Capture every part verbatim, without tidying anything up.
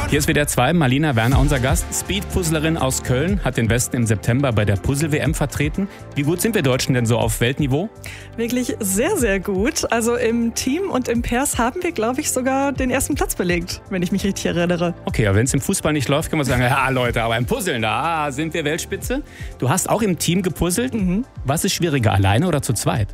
Hier ist W D R zwei, Malina Werner, unser Gast. Speed-Puzzlerin aus Köln, hat den Westen im September bei der Puzzle-W M vertreten. Wie gut sind wir Deutschen denn so auf Weltniveau? Wirklich sehr, sehr gut. Also im Team und im Pairs haben wir, glaube ich, sogar den ersten Platz belegt, wenn ich mich richtig erinnere. Okay, aber wenn es im Fußball nicht läuft, können wir sagen, ja Leute, aber im Puzzeln, da sind wir Weltspitze. Du hast auch im Team gepuzzelt. Mhm. Was ist schwieriger, alleine oder zu zweit?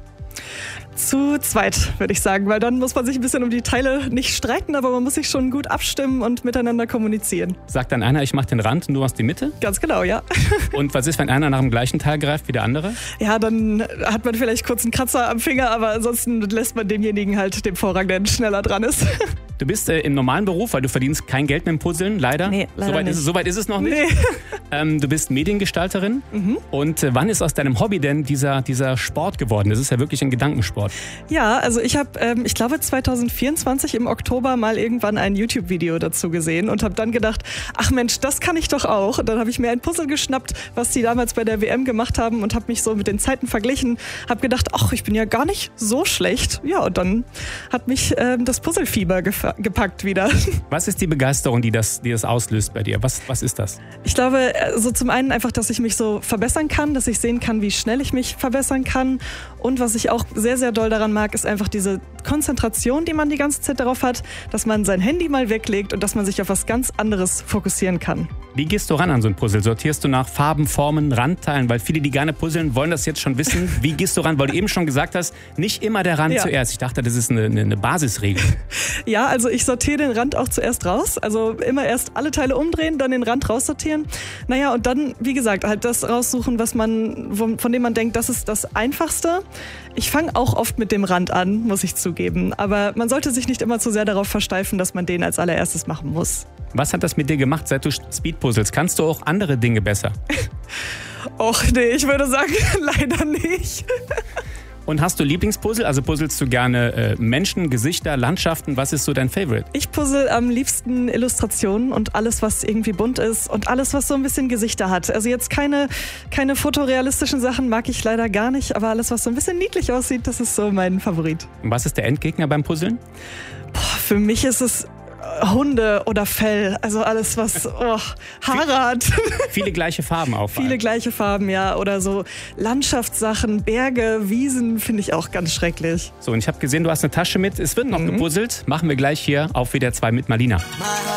Zu zweit, würde ich sagen, weil dann muss man sich ein bisschen um die Teile nicht streiten, aber man muss sich schon gut abstimmen und miteinander kommunizieren. Sagt dann einer, ich mache den Rand und du machst die Mitte? Ganz genau, ja. Und was ist, wenn einer nach dem gleichen Teil greift wie der andere? Ja, dann hat man vielleicht kurz einen Kratzer am Finger, aber ansonsten lässt man demjenigen halt den Vorrang, der schneller dran ist. Du bist äh, im normalen Beruf, weil du verdienst kein Geld mit dem Puzzeln, leider. Nee, leider Soweit nicht. ist es, soweit ist es noch nicht. Nee. Ähm, du bist Mediengestalterin. Mhm. Und äh, wann ist aus deinem Hobby denn dieser, dieser Sport geworden? Das ist ja wirklich ein Gedankensport. Ja, also ich habe, ähm, ich glaube zwanzig vierundzwanzig im Oktober mal irgendwann ein YouTube-Video dazu gesehen und habe dann gedacht, ach Mensch, das kann ich doch auch. Und dann habe ich mir ein Puzzle geschnappt, was die damals bei der W M gemacht haben und habe mich so mit den Zeiten verglichen. Habe gedacht, ach, ich bin ja gar nicht so schlecht. Ja, und dann hat mich ähm, das Puzzlefieber gefa- gepackt wieder. Was ist die Begeisterung, die das, die das auslöst bei dir? Was, was ist das? Ich glaube, so zum einen einfach, dass ich mich so verbessern kann, dass ich sehen kann, wie schnell ich mich verbessern kann. Und was ich auch sehr, sehr doll daran mag, ist einfach diese Konzentration, die man die ganze Zeit darauf hat, dass man sein Handy mal weglegt und dass man sich auf was ganz anderes fokussieren kann. Wie gehst du ran an so ein Puzzle? Sortierst du nach Farben, Formen, Randteilen? Weil viele, die gerne puzzeln, wollen das jetzt schon wissen. Wie gehst du ran? Weil du eben schon gesagt hast, nicht immer der Rand ja. zuerst. Ich dachte, das ist eine, eine Basisregel. Ja, also ich sortiere den Rand auch zuerst raus. Also immer erst alle Teile umdrehen, dann den Rand raussortieren. Naja, und dann, wie gesagt, halt das raussuchen, was man, von dem man denkt, das ist das Einfachste. Ich fange auch oft mit dem Rand an, muss ich zugeben. Aber man sollte sich nicht immer zu sehr darauf versteifen, dass man den als allererstes machen muss. Was hat das mit dir gemacht, seit du Speedpuzzles? Kannst du auch andere Dinge besser? Och nee, ich würde sagen, leider nicht. Und hast du Lieblingspuzzle? Also puzzelst du gerne äh, Menschen, Gesichter, Landschaften? Was ist so dein Favorite? Ich puzzle am liebsten Illustrationen und alles, was irgendwie bunt ist und alles, was so ein bisschen Gesichter hat. Also jetzt keine, keine fotorealistischen Sachen mag ich leider gar nicht, aber alles, was so ein bisschen niedlich aussieht, das ist so mein Favorit. Und was ist der Endgegner beim Puzzeln? Boah, für mich ist es Hunde oder Fell, also alles, was oh, Haare hat. Viele gleiche Farben auch. Viele gleiche Farben, ja. Oder so Landschaftssachen, Berge, Wiesen, finde ich auch ganz schrecklich. So, und ich habe gesehen, du hast eine Tasche mit. Es wird noch mhm. gepuzzelt. Machen wir gleich hier auf W D R zwei mit Malina.